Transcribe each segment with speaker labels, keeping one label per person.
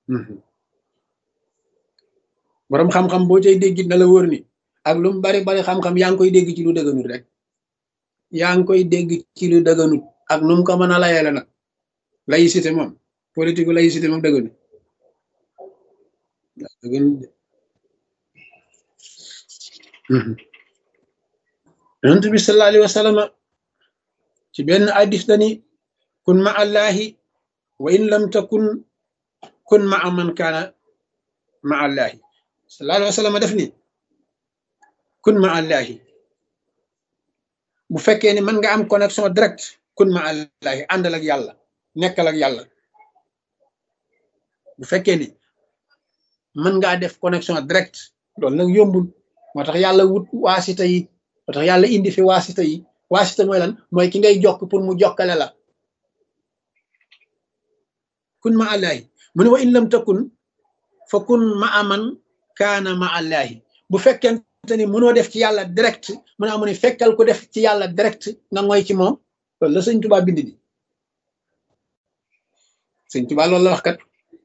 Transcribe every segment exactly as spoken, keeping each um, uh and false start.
Speaker 1: borom xam-xam boo cay dégg na la wóor ni ak lu mu bari bari xam-xam yaa ngi koy dégg ci lu dëgganut rek yaa ngi koy dégg ci lu dëgganut ak nu mu ko mën a layele nag laïcité moom politique laïcité moom dëgganut dëgganut yonent bi sallallahu alayhi wa sallam ci benn hadis dani kun ma allahi wa in lam takun kun ma man kaana ma allahi sallallahu alayhi wa sallam def ni kun ma allahi bu fekkee ni mën nga am connexion direct kun ma allahi àndal ak yàlla nekkal ak yàlla bu fekkee ni mën ngaa def connexion direct loolu nag yombul moo tax yàlla wut waasita yi moo tax yàlla indi fi waasita yi waasita mooy lan mooy ki ngay jokk pour mu jokkale la kun ma allahi mu ne wa in lam takun fa kun ma aman kaana ma allahi bu fekkente ni mënoo def ci yàlla direct mu ne amu ne fekkal ko def ci yàlla direct nga ngoy ci moom loolu la sëñ Tuubaa bind di sëñ Tuubaa loolu la wax kat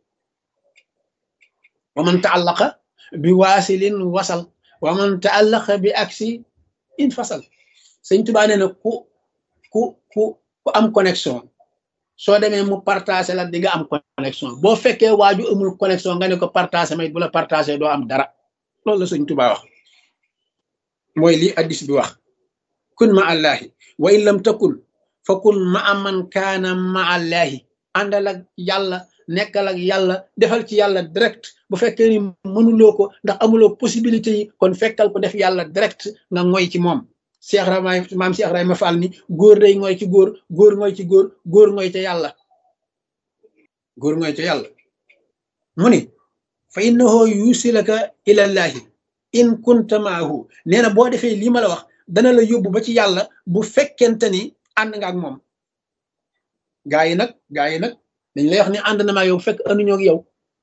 Speaker 1: wa man taallaqa bi waasilin wasal wa man taallaqa bi aksi in fasal sëñ Tuubaa nee na ku ku ku ku am connexion soo demee mu partagé la di nga am connexion boo fekkee waaju amul connexion nga ne ko partagé may bu la partagé doo am dara loolu la sëñ Tuubaa wax mooy lii addis bi wax kun ma allahi wa in lam takun fa kun ma aman kaana ma allahi àndal ak yàlla nekkal ak yàlla defal ci yàlla direct bu fekkee ni mënuloo ko ndax amuloo possibilité yi kon fekkal ko def yàlla direct nga ngoy ci moom Cheikh Rama maam Cheikh Rama Fall ni góor day ngoy ci góor góor ngoy ci góor góor ngoy ca yàlla góor ngoy ca yàlla mu ni fa innahu yusilaka ilallahi in kunta maahu nee na boo defee lii ma la wax dana la yóbbu ba ci yàlla bu fekkente ni ànd nga ak moom gaa yi nag gaa yi nag dañ lay wax ni ànd na maa yow fekk anduñoo ak yow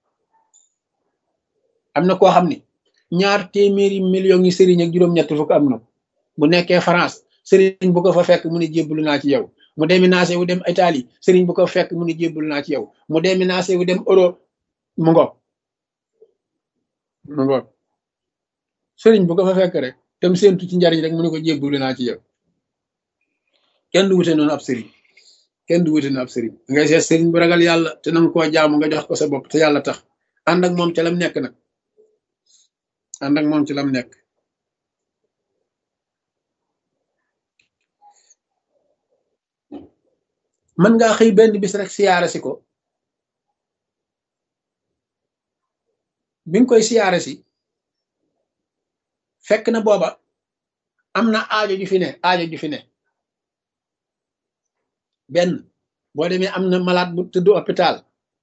Speaker 1: am na koo xam ni ñaar téeméeri millions yi sëriñ ak juróom-ñett fukk am na bu nekkee France sëriñ bu ko fa fekk mu ne jébbalu naa ci yow mu déménagé wu dem Italie sëriñ bu ko fekk mu ne jébbalu naa ci yow mu déménagé wu dem Europe mu ngoog mu ngoog sëriñ bu ko fa fekk rek tam séentu ci njariñ rek mu ne ko jébbalu naa ci yow kenn du wute noonu ab sëriñ kenn du wute noonu ab sëriñ ngay seet sëriñ bu ragal yàlla te nanga koo jaamu nga jox ko sa bopp te yàlla tax ànd ak moom ca lam nekk nag ànd ak moom ci lam nekk mën ngaa xëy benn bis rek siyaare si ko bi nga koy siyaare si fekk na booba am na aajo ju fi ne aajo ju fi ne benn boo demee am na malade bu tëdd hôpital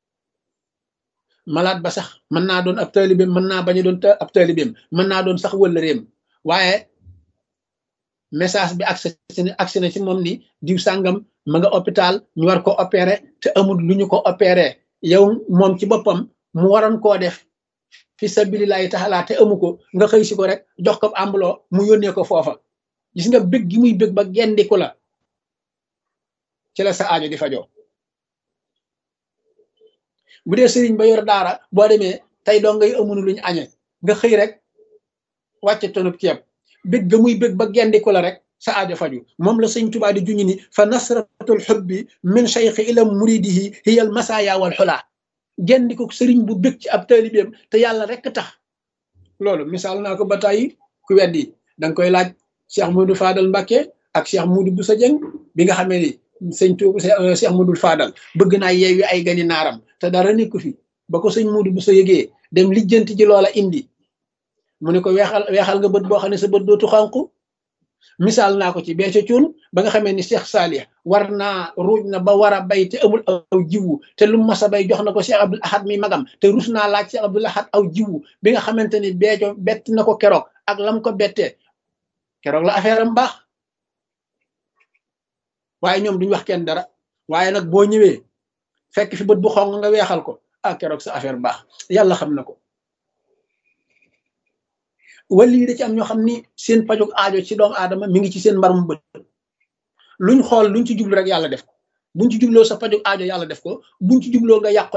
Speaker 1: malade ba sax mën naa doon ab taalibeem mën naa bañ a doon ab taalibeem mën naa doon sax wëllëreem waaye message bi accès accès na ci moom ni diw sàngam ma nga hôpital ñu war ko opéré te amul lu ñu ko opéré yow moom ci boppam mu waroon koo def fi sabilillahi taala te amu ko nga xëy si ko rek jox ko ambuloo mu yónnee ko foofa gis nga bëgg gi muy bëgg ba gendiku la ci la sa aajo di fajoo bu dee sëriñ ba yor daara boo demee tey doo ngay amunu luñu añe nga xëy rek wàcce tonub ceeb bëgg ga muy bëgg ba gendiku la rek sa aajo faju moom la sëñ Tuubaa di juñu ni fa nasratul hubbi min shaykhi ila muridihi hiya al masaya wal xulaa gendiku sëriñ bu bëgg ci ab taalibeem te yàlla rek tax loolu misaal naa ko ba tàyyi ku weddi danga koy laaj Cheikh Modou Fadal Mbacké ak Cheikh Modou Bousso Dieng bi nga xamee ni sëñ Tuubaa Cheikh Modou Fadal bëgg naa yeewi ay gani naaram te dara nekku fi ba ko sëñ Modou Bousso yëgee dem lijjanti ji loola indi mu ne ko weexal weexal nga bët boo xam ne sa bët dootu xànku misaal naa ko ci beeco cuun ba nga xamee ni Cheikh Salih war naa ruuj na ba war a bay te amul aw jiwu te lu mas a bay jox na ko Cheikh Abdoul Ahad mi magam te rus naa laaj Cheikh Abdoul Ahad aw jiwu bi nga xamante ni beeco bett na ko keroog ak lam ko bettee keroog la affaire am baax waaye ñoom duñ wax kenn dara waaye nag boo ñëwee fekk fi bët bu xong nga weexal ko ah keroog sa affaire baax yàlla xam na ko wala yi da ci am ñoo xam ni seen pajug aajo ci doomu aadama mi ngi ci seen mbarum bët luñ xool luñ ci jublu rek yàlla def ko buñ ci jubloo sa pajug aajo yàlla def ko buñ ci jubloo nga yàq